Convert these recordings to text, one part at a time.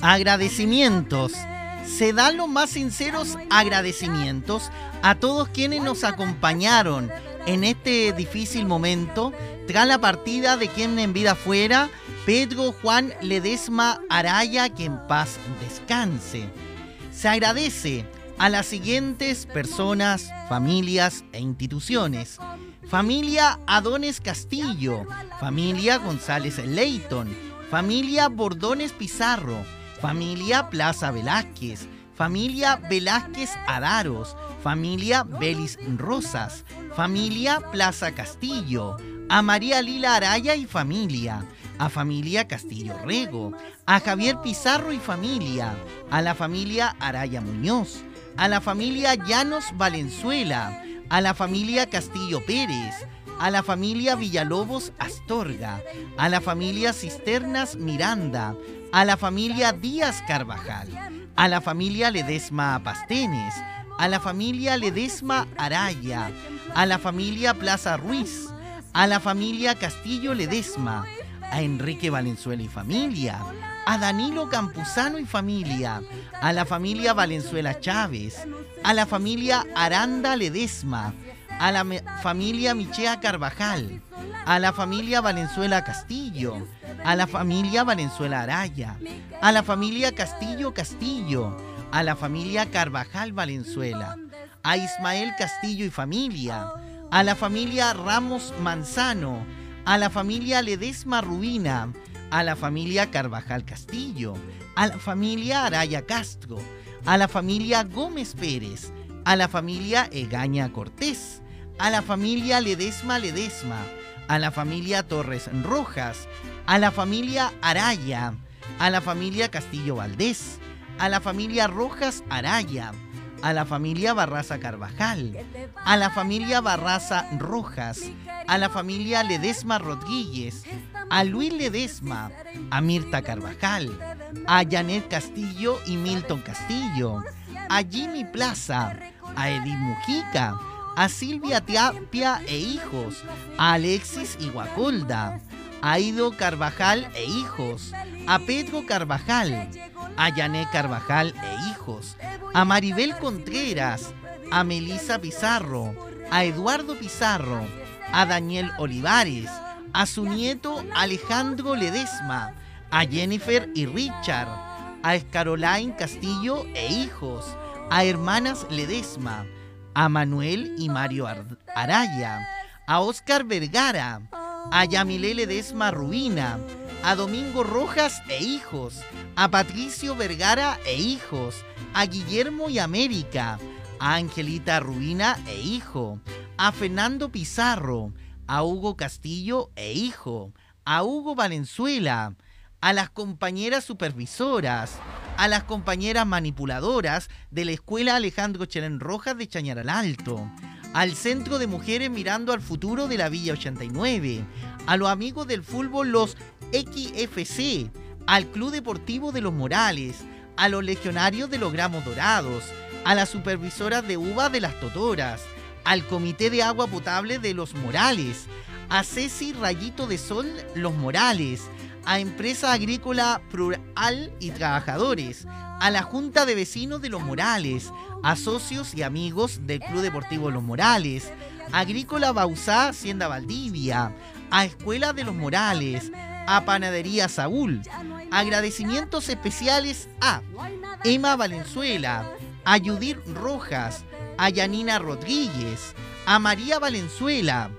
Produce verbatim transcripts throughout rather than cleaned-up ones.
Agradecimientos. Se dan los más sinceros agradecimientos a todos quienes nos acompañaron en este difícil momento tras la partida de quien en vida fuera, Pedro Juan Ledesma Araya, que en paz descanse. Se agradece a las siguientes personas, familias e instituciones. Familia Adones Castillo, familia González Leighton, familia Bordones Pizarro, familia Plaza Velázquez, familia Velázquez Adaros, familia Belis Rosas, familia Plaza Castillo, a María Lila Araya y familia, a familia Castillo Rego, a Javier Pizarro y familia, a la familia Araya Muñoz, a la familia Llanos Valenzuela, a la familia Castillo Pérez, a la familia Villalobos Astorga, a la familia Cisternas Miranda, a la familia Díaz Carvajal, a la familia Ledesma Pastenes, a la familia Ledesma Araya, a la familia Plaza Ruiz, a la familia Castillo Ledesma, a Enrique Valenzuela y familia, a Danilo Campuzano y familia, a la familia Valenzuela Chávez, a la familia Aranda Ledesma, a la me- familia Michea Carvajal, a la familia Valenzuela Castillo, a la familia Valenzuela Araya, a la familia Castillo Castillo, a la familia Carvajal Valenzuela, a Ismael Castillo y familia, a la familia Ramos Manzano, a la familia Ledesma Rubina, a la familia Carvajal Castillo, a la familia Araya Castro, a la familia Gómez Pérez, a la familia Egaña Cortés, a la familia Ledesma Ledesma, a la familia Torres Rojas, a la familia Araya, a la familia Castillo Valdés, a la familia Rojas Araya, a la familia Barraza Carvajal, a la familia Barraza Rojas, a la familia Ledesma Rodríguez, a Luis Ledesma, a Mirta Carvajal, a Janet Castillo y Milton Castillo, a Jimmy Plaza, a Edith Mujica, a Silvia Tapia e hijos, a Alexis Iguacolda, a Ido Carvajal e hijos, a Pedro Carvajal, a Yané Carvajal e hijos, a Maribel Contreras, a Melisa Pizarro, a Eduardo Pizarro, a Daniel Olivares, a su nieto Alejandro Ledesma, a Jennifer y Richard, a Escaroline Castillo e hijos, a hermanas Ledesma, a Manuel y Mario Araya, a Oscar Vergara, a Yamilé Ledesma Rubina, a Domingo Rojas e hijos, a Patricio Vergara e hijos, a Guillermo y América, a Angelita Rubina e hijo, a Fernando Pizarro, a Hugo Castillo e hijo, a Hugo Valenzuela, a las compañeras supervisoras, a las compañeras manipuladoras de la Escuela Alejandro Cherén Rojas de Chañaral Alto, al Centro de Mujeres Mirando al Futuro de la Villa ochenta y nueve, a los amigos del fútbol los X F C, al Club Deportivo de los Morales, a los legionarios de los Gramos Dorados, a las supervisoras de uva de las Totoras, al Comité de Agua Potable de los Morales, a Ceci Rayito de Sol Los Morales, a Empresa Agrícola Plural y Trabajadores, a la Junta de Vecinos de Los Morales, a socios y amigos del Club Deportivo Los Morales, a Agrícola Bausá Hacienda Valdivia, a Escuela de Los Morales, a Panadería Saúl. Agradecimientos especiales a Emma Valenzuela, a Judith Rojas, a Yanina Rodríguez, a María Valenzuela,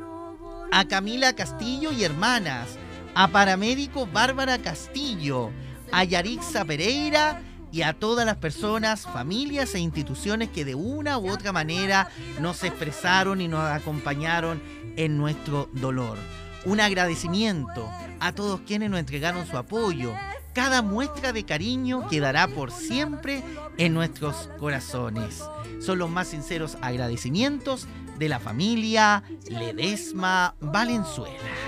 a Camila Castillo y hermanas, a Paramédico Bárbara Castillo, a Yarixa Pereira y a todas las personas, familias e instituciones que de una u otra manera nos expresaron y nos acompañaron en nuestro dolor. Un agradecimiento a todos quienes nos entregaron su apoyo. Cada muestra de cariño quedará por siempre en nuestros corazones. Son los más sinceros agradecimientos de la familia Ledesma Valenzuela.